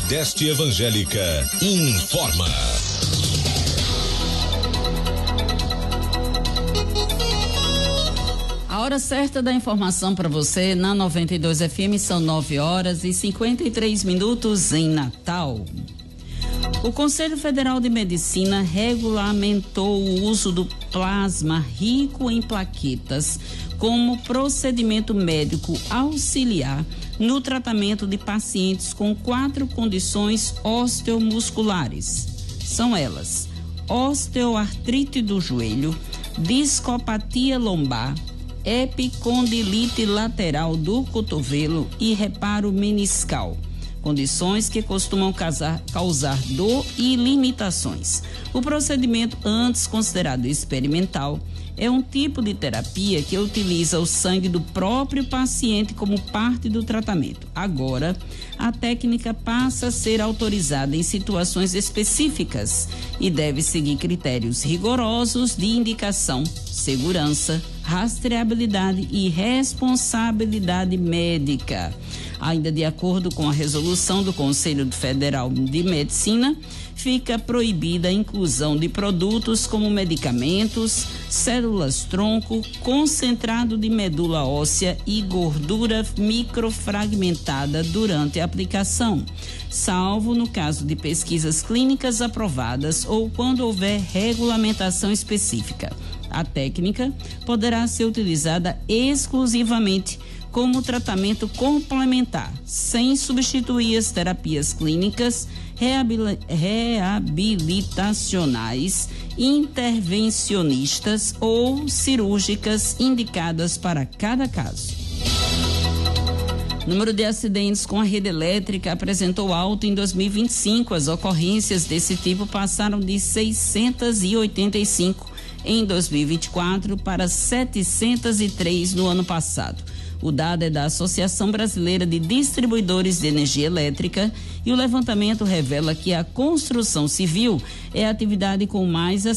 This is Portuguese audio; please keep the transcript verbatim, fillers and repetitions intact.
Nordeste Evangélica informa. A hora certa da informação para você na noventa e dois F M são nove horas e cinquenta e três minutos em Natal. O Conselho Federal de Medicina regulamentou o uso do plasma rico em plaquetas como procedimento médico auxiliar no tratamento de pacientes com quatro condições osteomusculares. São elas: osteoartrite do joelho, discopatia lombar, epicondilite lateral do cotovelo e reparo meniscal. Condições que costumam causar, causar dor e limitações. O procedimento, antes considerado experimental, é um tipo de terapia que utiliza o sangue do próprio paciente como parte do tratamento. Agora, a técnica passa a ser autorizada em situações específicas e deve seguir critérios rigorosos de indicação, segurança, rastreabilidade e responsabilidade médica. Ainda de acordo com a resolução do Conselho Federal de Medicina, fica proibida a inclusão de produtos como medicamentos, células-tronco, concentrado de medula óssea e gordura microfragmentada durante a aplicação, salvo no caso de pesquisas clínicas aprovadas ou quando houver regulamentação específica. A técnica poderá ser utilizada exclusivamente como tratamento complementar, sem substituir as terapias clínicas, reabilitacionais, intervencionistas ou cirúrgicas indicadas para cada caso. O número de acidentes com a rede elétrica apresentou alta em dois mil e vinte e cinco. As ocorrências desse tipo passaram de seiscentos e oitenta e cinco em dois mil e vinte e quatro para setecentos e três no ano passado. O dado é da Associação Brasileira de Distribuidores de Energia Elétrica e o levantamento revela que a construção civil é a atividade com mais